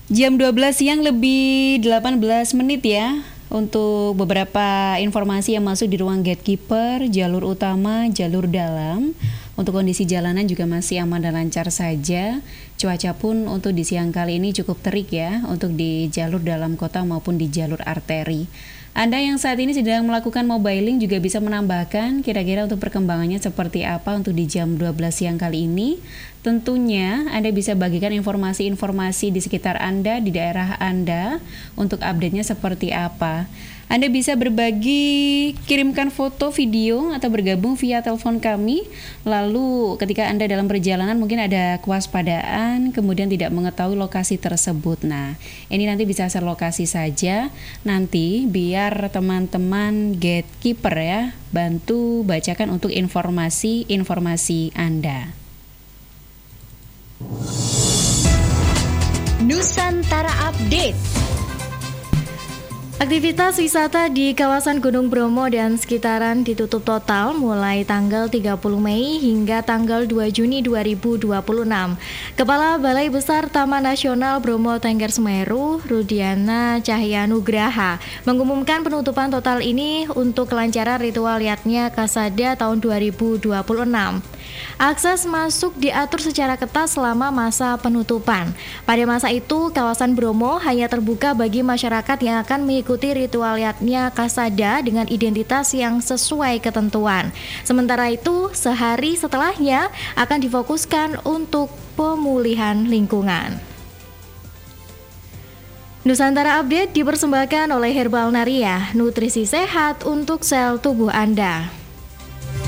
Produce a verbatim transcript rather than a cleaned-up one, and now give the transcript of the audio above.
Jam dua belas siang lebih delapan belas menit ya. Untuk beberapa informasi yang masuk di ruang gatekeeper, jalur utama, jalur dalam. Untuk kondisi jalanan juga masih aman dan lancar saja. Cuaca pun untuk di siang kali ini cukup terik ya, untuk di jalur dalam kota maupun di jalur arteri. Anda yang saat ini sedang melakukan mobiling juga bisa menambahkan kira-kira untuk perkembangannya seperti apa untuk di jam dua belas siang kali ini. Tentunya Anda bisa bagikan informasi-informasi di sekitar Anda, di daerah Anda, untuk update-nya seperti apa. Anda bisa berbagi, kirimkan foto, video, atau bergabung via telepon kami. Lalu ketika Anda dalam perjalanan mungkin ada kewaspadaan, kemudian tidak mengetahui lokasi tersebut. Nah, ini nanti bisa share lokasi saja. Nanti biar teman-teman gatekeeper ya, bantu bacakan untuk informasi-informasi Anda. Nusantara Update. Aktivitas wisata di kawasan Gunung Bromo dan sekitaran ditutup total mulai tanggal tiga puluh Mei hingga tanggal dua Juni dua ribu dua puluh enam. Kepala Balai Besar Taman Nasional Bromo Tengger Semeru, Rudiana Cahyanugraha, mengumumkan penutupan total ini untuk kelancaran ritual Yatnya Kasada tahun dua ribu dua puluh enam. Akses masuk diatur secara ketat selama masa penutupan. Pada masa itu, kawasan Bromo hanya terbuka bagi masyarakat yang akan mengikuti ritual Yatnya Kasada dengan identitas yang sesuai ketentuan. Sementara itu, sehari setelahnya akan difokuskan untuk pemulihan lingkungan. Nusantara Update dipersembahkan oleh Herbal Naria, nutrisi sehat untuk sel tubuh Anda.